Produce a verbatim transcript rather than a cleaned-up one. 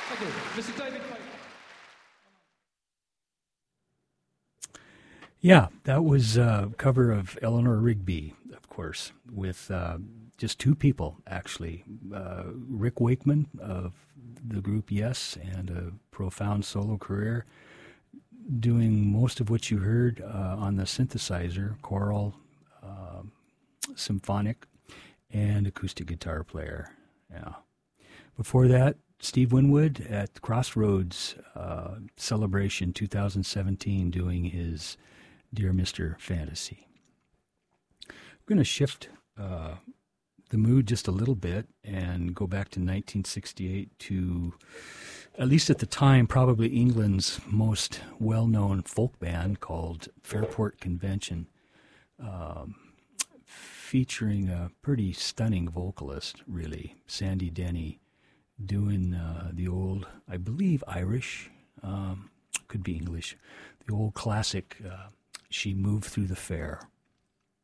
Thank you. Mister David Payton. Yeah, that was a cover of Eleanor Rigby, of course, with uh, just two people, actually. Uh, Rick Wakeman of the group Yes, and a profound solo career, doing most of what you heard uh, on the synthesizer, choral, uh, symphonic, and acoustic guitar player. Yeah. Before that, Steve Winwood at Crossroads uh, Celebration twenty seventeen doing his Dear Mister Fantasy. We're going to shift uh, the mood just a little bit and go back to nineteen sixty-eight to, at least at the time, probably England's most well-known folk band called Fairport Convention, um, featuring a pretty stunning vocalist, really, Sandy Denny, doing uh, the old, I believe, Irish, um, could be English, the old classic, uh, She Moved Through the Fair.